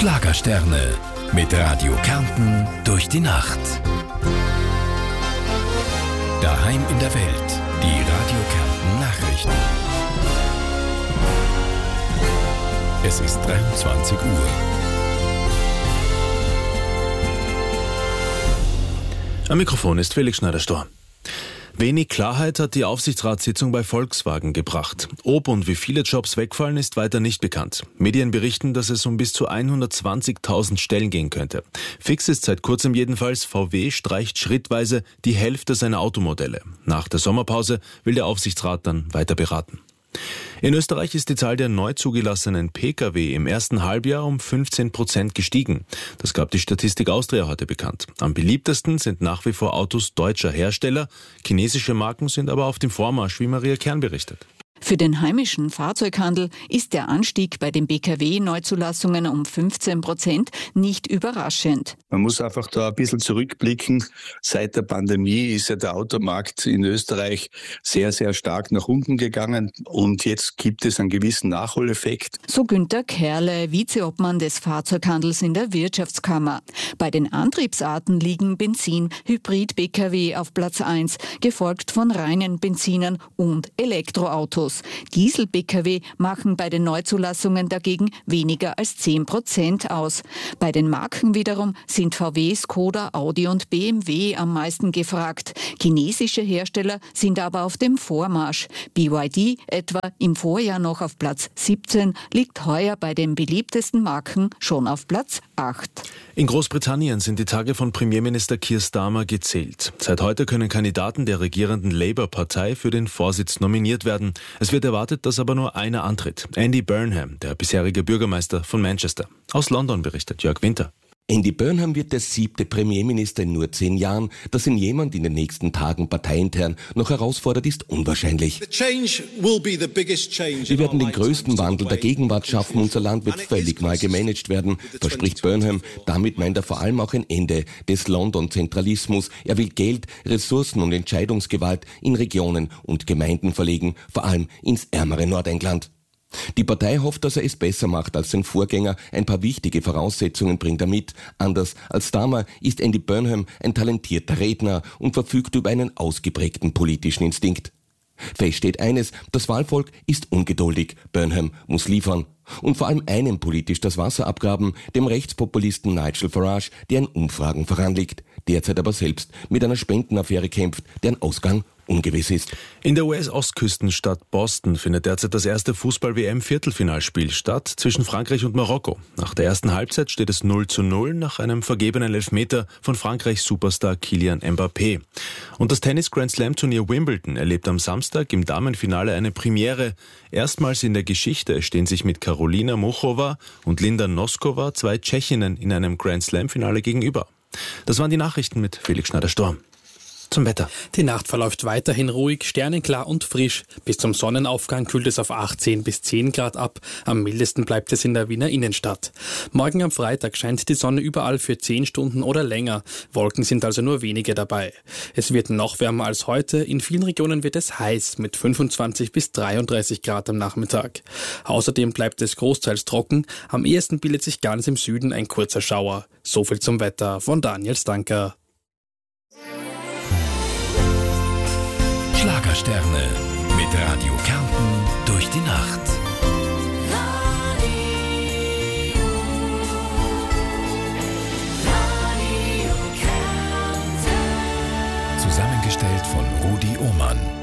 Schlagersterne mit Radio Kärnten durch die Nacht. Daheim in der Welt, die Radio Kärnten Nachrichten. Es ist 23 Uhr. Am Mikrofon ist Felix Schneider-Storr. Wenig Klarheit hat die Aufsichtsratssitzung bei Volkswagen gebracht. Ob und wie viele Jobs wegfallen, ist weiter nicht bekannt. Medien berichten, dass es um bis zu 120.000 Stellen gehen könnte. Fix ist seit kurzem jedenfalls, VW streicht schrittweise die Hälfte seiner Automodelle. Nach der Sommerpause will der Aufsichtsrat dann weiter beraten. In Österreich ist die Zahl der neu zugelassenen Pkw im ersten Halbjahr um 15% gestiegen. Das gab die Statistik Austria heute bekannt. Am beliebtesten sind nach wie vor Autos deutscher Hersteller. Chinesische Marken sind aber auf dem Vormarsch, wie Maria Kern berichtet. Für den heimischen Fahrzeughandel ist der Anstieg bei den Pkw-Neuzulassungen um 15% nicht überraschend. Man muss einfach da ein bisschen zurückblicken. Seit der Pandemie ist ja der Automarkt in Österreich sehr, sehr stark nach unten gegangen und jetzt gibt es einen gewissen Nachholeffekt. So Günter Kerle, Vizeobmann des Fahrzeughandels in der Wirtschaftskammer. Bei den Antriebsarten liegen Benzin, Hybrid-Pkw auf Platz 1, gefolgt von reinen Benzinern und Elektroautos. Diesel-Pkw machen bei den Neuzulassungen dagegen weniger als 10% aus. Bei den Marken wiederum sind VW, Skoda, Audi und BMW am meisten gefragt. Chinesische Hersteller sind aber auf dem Vormarsch. BYD, etwa im Vorjahr noch auf Platz 17, liegt heuer bei den beliebtesten Marken schon auf Platz 8. In Großbritannien sind die Tage von Premierminister Keir Starmer gezählt. Seit heute können Kandidaten der regierenden Labour-Partei für den Vorsitz nominiert werden. Es wird erwartet, dass aber nur einer antritt. Andy Burnham, der bisherige Bürgermeister von Manchester. Aus London berichtet Jörg Winter. Andy Burnham wird der 7. Premierminister in nur 10 Jahren. Dass ihn jemand in den nächsten Tagen parteiintern noch herausfordert, ist unwahrscheinlich. Wir werden den größten Wandel der Gegenwart schaffen. Unser Land wird völlig neu gemanagt werden, verspricht Burnham. Damit meint er vor allem auch ein Ende des London-Zentralismus. Er will Geld, Ressourcen und Entscheidungsgewalt in Regionen und Gemeinden verlegen, vor allem ins ärmere Nordengland. Die Partei hofft, dass er es besser macht als sein Vorgänger. Ein paar wichtige Voraussetzungen bringt er mit. Anders als Starmer ist Andy Burnham ein talentierter Redner und verfügt über einen ausgeprägten politischen Instinkt. Fest steht eines, das Wahlvolk ist ungeduldig. Burnham muss liefern. Und vor allem einem politisch das Wasser abgraben, dem Rechtspopulisten Nigel Farage, der in Umfragen voranliegt, derzeit aber selbst mit einer Spendenaffäre kämpft, deren Ausgang ungewiss ist. In der US-Ostküstenstadt Boston findet derzeit das erste Fußball-WM-Viertelfinalspiel statt zwischen Frankreich und Marokko. Nach der ersten Halbzeit steht es 0:0 nach einem vergebenen Elfmeter von Frankreichs Superstar Kylian Mbappé. Und das Tennis-Grand-Slam-Turnier Wimbledon erlebt am Samstag im Damenfinale eine Premiere. Erstmals in der Geschichte stehen sich mit Karolina Muchova und Linda Noskova 2 Tschechinnen in einem Grand-Slam-Finale gegenüber. Das waren die Nachrichten mit Felix Schneider-Storr. Zum Wetter. Die Nacht verläuft weiterhin ruhig, sternenklar und frisch. Bis zum Sonnenaufgang kühlt es auf 18 bis 10 Grad ab. Am mildesten bleibt es in der Wiener Innenstadt. Morgen am Freitag scheint die Sonne überall für 10 Stunden oder länger. Wolken sind also nur wenige dabei. Es wird noch wärmer als heute. In vielen Regionen wird es heiß mit 25 bis 33 Grad am Nachmittag. Außerdem bleibt es großteils trocken. Am ehesten bildet sich ganz im Süden ein kurzer Schauer. So viel zum Wetter von Daniel Stanker. Schlagersterne mit Radio Kärnten durch die Nacht. Zusammengestellt von Rudi Ohmann.